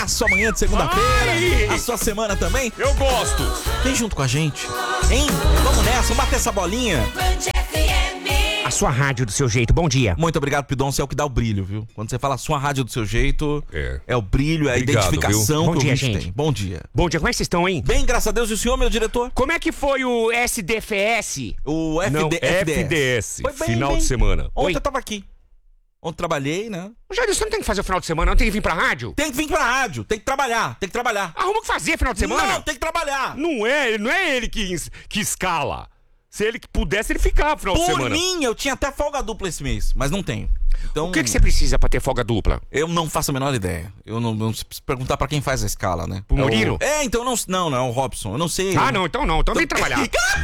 A sua manhã de segunda-feira, a sua semana também. Eu gosto. Vem junto com a gente, hein? Vamos nessa, vamos bater essa bolinha. A sua rádio do seu jeito, bom dia. Muito obrigado, Pidon, você é o que dá o brilho, viu? Quando você fala a sua rádio do seu jeito, é o brilho, é a identificação viu? que o dia, ouvinte gente. tem. Bom dia. Bom dia, como é que vocês estão, hein? Bem, graças a Deus. E o senhor, meu diretor? Como é que foi o SDFS? O FDS. Foi bem, Final bem. de semana. Ontem eu tava aqui. Ontem trabalhei, né? Jair, você não tem que fazer o final de semana, não tem que vir pra rádio? Tem que vir pra rádio, tem que trabalhar, tem que trabalhar. Arruma o que fazer final de semana? Não, tem que trabalhar. Não é ele que escala. Se ele pudesse, ele ficava no final de semana. Por mim, eu tinha até folga dupla esse mês, mas não tenho. Então, O que você precisa pra ter folga dupla? eu não faço a menor ideia. Eu não preciso perguntar pra quem faz a escala, né? Pro Murilo? Então não é o Robson. Eu não sei. Ah, não, então não. Então vem trabalhar.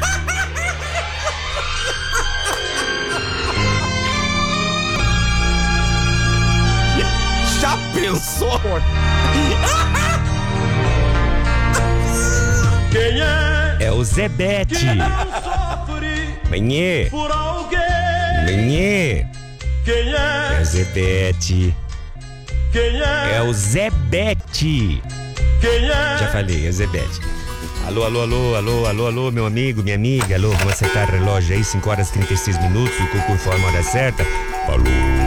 Já pensou? Quem é? É o Zebete. Manhê. Por alguém. Manhê. Quem É o Zebete. Quem É o Zebete. Quem é? Já falei, é o Zebete. Alô, meu amigo, minha amiga. Alô, vamos acertar o relógio aí, 5 horas e 36 minutos, o Cucu informa a hora certa. Falou.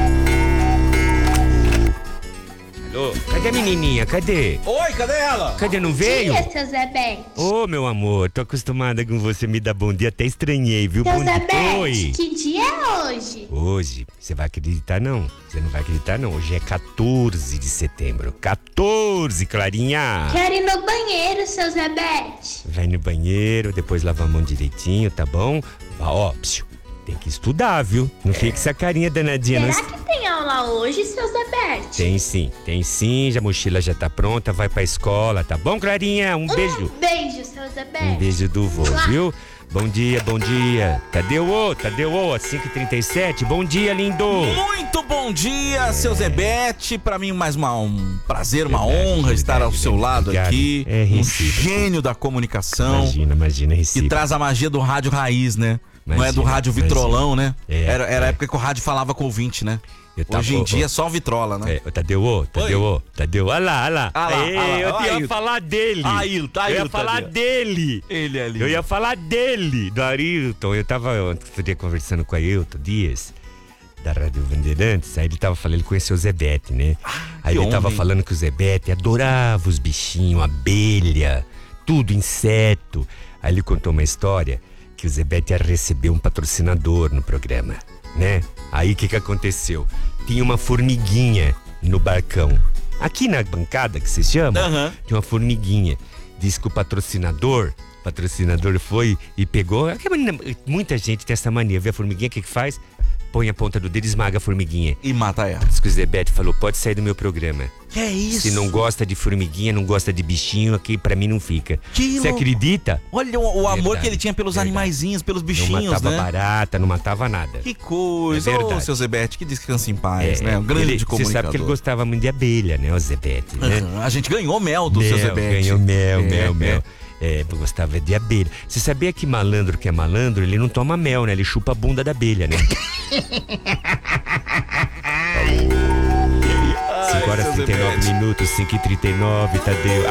Alô, cadê a menininha? Cadê? Oi, cadê ela? Cadê? Não veio? Dia, seu Zebete. Ô, meu amor, tô acostumada com você me dar bom dia, até estranhei, viu? Seu Bom dia. Zebete, Oi. que dia é hoje? Hoje, você vai acreditar não? Você não vai acreditar não. Hoje é 14 de setembro. 14, Clarinha! Quero ir no banheiro, seu Zebete. Vai no banheiro, depois lava a mão direitinho, tá bom? Ó, psiu, tem que estudar, viu? Não fica essa carinha danadinha. Será que tem aula hoje, seu Zebete? Tem sim, a mochila já tá pronta, vai pra escola, tá bom, Clarinha? Um beijo. Beijo, seu Zebete. Um beijo do vô, viu? Bom dia, bom dia. Cadê o ô? 5h37. Bom dia, lindo. Muito bom dia, seu Zebete. Pra mim, mais um prazer, uma honra estar ao seu lado obrigado. aqui. É Um recíproco. gênio da comunicação. Imagina, Que recíproco. traz a magia do rádio raiz, né? Não é do Imagina, rádio vitrolão, né? É, Era a época que o rádio falava com o ouvinte, né? Hoje em dia é só vitrola, né? Tadeu, olha lá. Ah lá, Eu ia falar dele. Eu ia falar dele. Ele ali. Eu ia falar dele, do Arilton. Eu tava outro dia conversando com a Ailton Dias, da Rádio Bandeirantes. Aí ele tava falando, ele conheceu o Zebete, né? Aí ele tava falando que o Zebete adorava os bichinhos, abelha, tudo, inseto. Aí ele contou uma história que o Zebete ia receber um patrocinador no programa, né? Aí o que aconteceu? Tinha uma formiguinha no barcão. Aqui na bancada, que se chama, tinha uma formiguinha. Diz que o patrocinador foi e pegou. Muita gente tem essa mania, vê a formiguinha, o que faz? Põe a ponta do dedo e esmaga a formiguinha. E mata ela. Diz que o Zebete falou, pode sair do meu programa. Que é isso? Se não gosta de formiguinha, não gosta de bichinho, aqui pra mim não fica. Você acredita? Olha o amor Verdade, que ele tinha pelos verdade. animaizinhos, pelos Não bichinhos, matava né? barata, não matava nada. Que coisa. É verdade. Ô, seu Zebete, que descansa em paz, né? Um grande Você comunicador. sabe que ele gostava muito de abelha, né, o Zebete, né? A gente ganhou mel do seu Zebete. Ganhou mel. Gostava de abelha. Você sabia que malandro que é malandro, ele não toma mel, né? Ele chupa a bunda da abelha, né? 5 horas e 39 minutos, 5h39, Tadeu.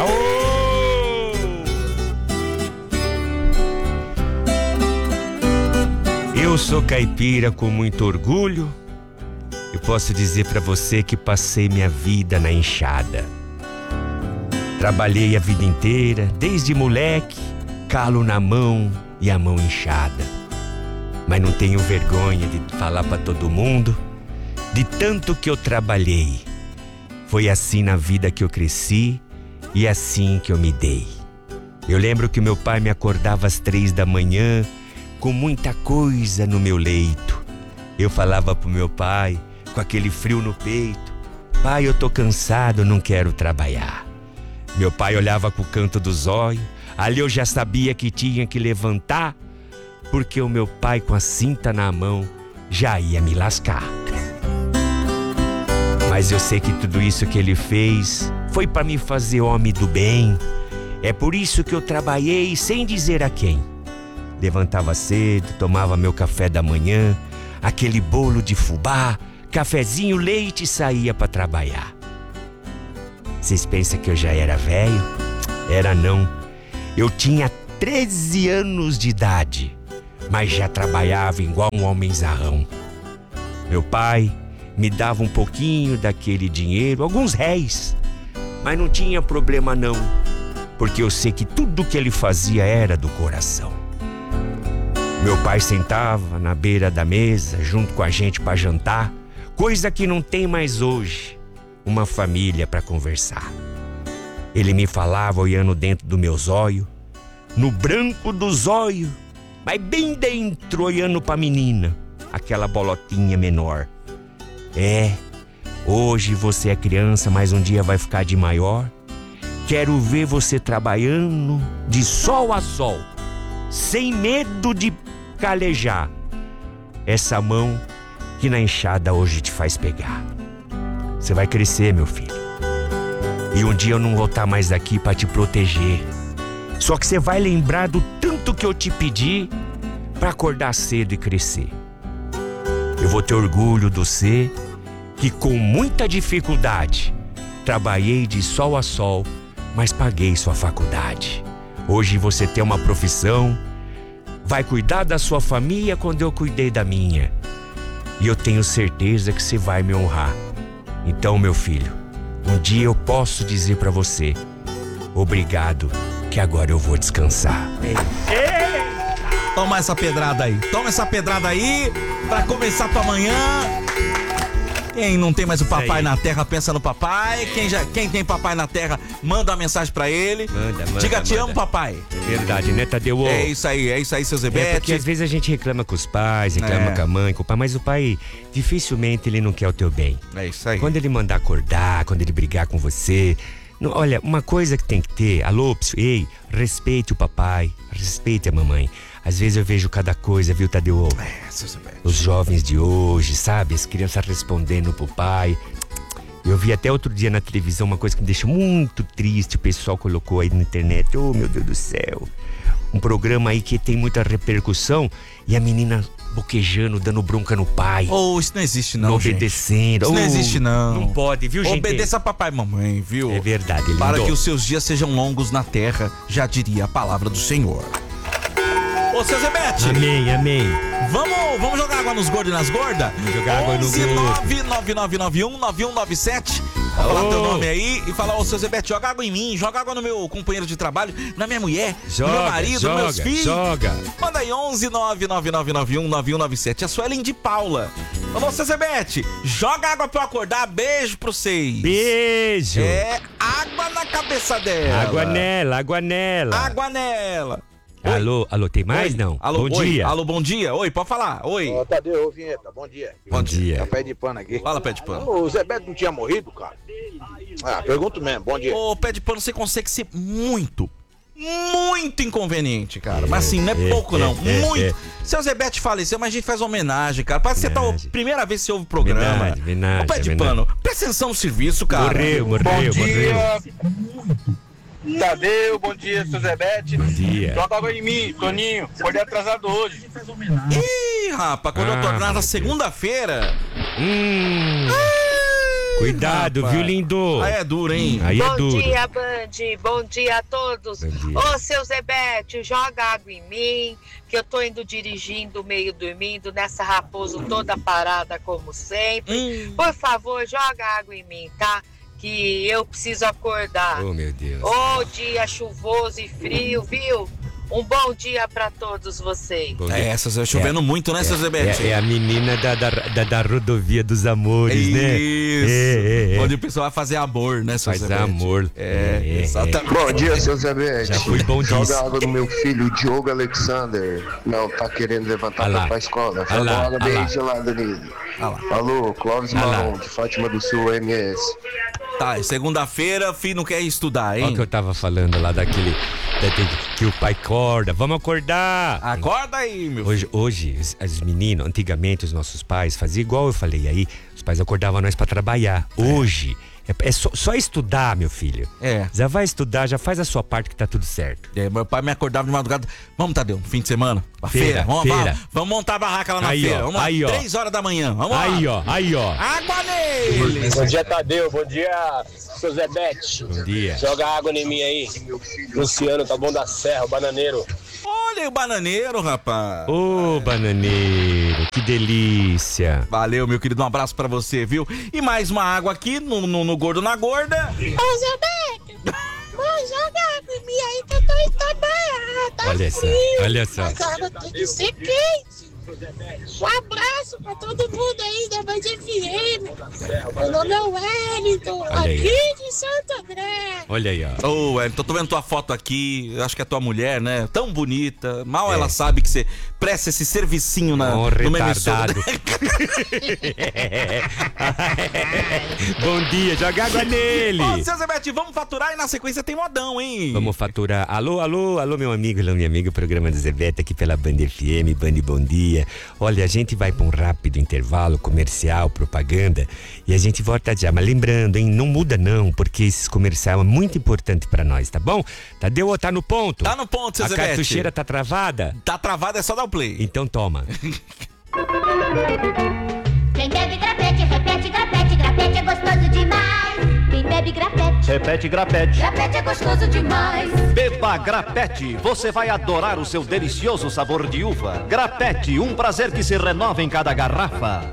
Eu sou caipira com muito orgulho. Eu posso dizer pra você que passei minha vida na enxada. Trabalhei a vida inteira, desde moleque, calo na mão e a mão inchada. Mas não tenho vergonha de falar pra todo mundo de tanto que eu trabalhei. Foi assim na vida que eu cresci e assim que eu me dei. Eu lembro que meu pai me acordava às 3 da manhã com muita coisa no meu leito. Eu falava pro meu pai, com aquele frio no peito, pai, eu tô cansado, não quero trabalhar. Meu pai olhava com o canto dos olhos, ali eu já sabia que tinha que levantar, porque o meu pai com a cinta na mão já ia me lascar. Mas eu sei que tudo isso que ele fez foi para me fazer homem do bem. É por isso que eu trabalhei sem dizer a quem. Levantava cedo, tomava meu café da manhã, aquele bolo de fubá, cafezinho, leite e saía para trabalhar. Vocês pensam que eu já era velho? Era não. Eu tinha 13 anos de idade, mas já trabalhava igual um homenzarrão. Meu pai me dava um pouquinho daquele dinheiro, alguns réis, mas não tinha problema não, porque eu sei que tudo que ele fazia era do coração. Meu pai sentava na beira da mesa junto com a gente para jantar, coisa que não tem mais hoje, uma família para conversar. Ele me falava olhando dentro do meu zóio, no branco do zóio, mas bem dentro olhando pra menina, aquela bolotinha menor. Hoje você é criança, mas um dia vai ficar de maior. Quero ver você trabalhando de sol a sol, sem medo de calejar essa mão que na enxada hoje te faz pegar. Você vai crescer, meu filho, e um dia eu não vou estar mais aqui para te proteger. Só que você vai lembrar do tanto que eu te pedi para acordar cedo e crescer. Eu vou ter orgulho de você, que com muita dificuldade trabalhei de sol a sol, mas paguei sua faculdade. Hoje você tem uma profissão, vai cuidar da sua família quando eu cuidei da minha. E eu tenho certeza que você vai me honrar. Então, meu filho, um dia eu posso dizer pra você: obrigado, que agora eu vou descansar. Toma essa pedrada aí pra começar tua manhã. Quem não tem mais o papai na terra, pensa no papai. Quem tem papai na terra, manda uma mensagem pra ele. Manda, Diga, te amo, papai. É verdade, né, Tadeu? É isso aí, seu Zebete. Porque às vezes a gente reclama com os pais, reclama com a mãe, com o pai, mas o pai, dificilmente ele não quer o teu bem. É isso aí. Quando ele mandar acordar, quando ele brigar com você... Olha, uma coisa que tem que ter, alô, ei, respeite o papai, respeite a mamãe. Às vezes eu vejo cada coisa, viu, Tadeu? Seu Zebete. Os jovens de hoje, sabe? As crianças respondendo pro pai. Eu vi até outro dia na televisão uma coisa que me deixou muito triste. O pessoal colocou aí na internet. Oh, meu Deus do céu. Um programa aí que tem muita repercussão e a menina boquejando, dando bronca no pai. Isso não existe não, obedecendo. Isso não existe não. Não pode, viu, gente? Obedeça a papai e mamãe, viu? É verdade, lindo. Para que os seus dias sejam longos na terra, já diria a palavra do Senhor. Ô, seu Zebete. Amém. Vamos jogar água nos gordos e nas gordas? Vamos jogar água no gordo. 11-9991-9197. Fala teu nome aí e fala, ô, seu Zebete, joga água em mim, joga água no meu companheiro de trabalho, na minha mulher, no meu marido, nos meus filhos. Joga. Manda aí 11-9991-9197. A Suelen de Paula. Ô, seu Zebete, joga água pra eu acordar, beijo pra vocês. Beijo. Água na cabeça dela. Água nela. Água nela. Alô, tem mais? Oi. Não? Alô, bom oi. dia. Alô, bom dia. Oi, pode falar. Oi. Ô, Tadeu, vinheta, bom dia. Bom dia. É pé de pano aqui. Fala, pé de pano. O Zebete não tinha morrido, cara? Pergunto mesmo, bom dia. Ô, pé de pano, você consegue ser muito inconveniente, cara. Mas assim, não é pouco, não. Muito. Seu Zebete faleceu, mas a gente faz homenagem, cara. Parece que você tá a primeira vez que você ouve o programa. Homenagem. Ô, pé de pano, presta atenção no serviço, cara. Morreu. Tadeu, bom dia, seu Zebete. Bom dia. Joga água em mim, Toninho. Acordei atrasado hoje. Ih, rapaz, quando eu tornar na segunda-feira. Cuidado, rapaz. viu, lindo? Aí é duro, hein? Aí é Bom duro. dia, Band. Bom dia a todos. Bom dia. Ô, seu Zebete, joga água em mim, que eu tô indo dirigindo, meio dormindo, nessa Raposo toda parada como sempre. Por favor, joga água em mim, tá? Que eu preciso acordar. Oh, meu Deus. Ô, dia chuvoso e frio, viu? Um bom dia pra todos vocês. Bom dia. Essa, chovendo muito, né, seu Zebete? É a menina da rodovia dos amores, né? Isso. Onde o pessoal vai fazer amor, né, seu Faz Zebete? amor. Exatamente. Bom dia, seu Zebete. Já fui bom disso. Joga água no meu filho, Diogo Alexander. Não, tá querendo levantar Ah lá. pra escola. Ah lá, Joga água ah bem lá. gelada nele. Ah lá. Alô, Clóvis Ah lá. Marrom, de Fátima do Sul, MS. Tá, segunda-feira, filho não quer estudar, Olha o hein? que eu tava falando lá que o pai acorda. Vamos acordar. Acorda aí, meu filho. Hoje as meninas, antigamente os nossos pais faziam igual eu falei aí, os pais acordavam nós pra trabalhar. Hoje É só estudar, meu filho. Já vai estudar, já faz a sua parte que tá tudo certo. Meu pai me acordava de madrugada. Vamos, Tadeu, fim de semana, pra feira. Vamos montar a barraca lá na feira. Vamos lá, 3 horas da manhã. Vamos lá. Aí, ó. Água nele! Bom dia, Tadeu. Bom dia, seu Zebete. Bom dia. Joga água em mim aí. Luciano, tá bom da Serra, o bananeiro. Olha o bananeiro, rapaz. Ô, bananeiro, que delícia. Valeu, meu querido, um abraço pra você, viu? E mais uma água aqui no Gordo na Gorda. Ô, Zebete, joga água em mim aí que eu tô estabanhado. Tá Olha só. Mas a água tem que ser quente. Um abraço pra todo mundo aí da Band FM. Meu nome é Wellington, aqui de Santo André. Olha aí, ó. Ô, Wellington, tô vendo tua foto aqui. Acho que é tua mulher, né? Tão bonita. Mal ela sabe que você presta esse servicinho no retardado. Bom dia, joga água nele. Ô, seu Zebete, vamos faturar e na sequência tem modão, hein? Vamos faturar. Alô, meu amigo, alô, minha amiga, programa do Zebete aqui pela Band FM, Band Bom Dia. Olha, a gente vai para um rápido intervalo comercial, propaganda, e a gente volta já. Mas lembrando, hein, não muda não, porque esse comercial é muito importante para nós, tá bom? Tadeu, tá no ponto? Tá no ponto, seu Zebete. A cartucheira tá travada? Tá travada, é só dar o play. Então toma. Quem bebe grapete, repete grapete, grapete é gostoso demais. Quem bebe grapete, repete grapete. grapete é gostoso demais. Beba grapete, você vai adorar o seu delicioso sabor de uva. Grapete, um prazer que se renova em cada garrafa.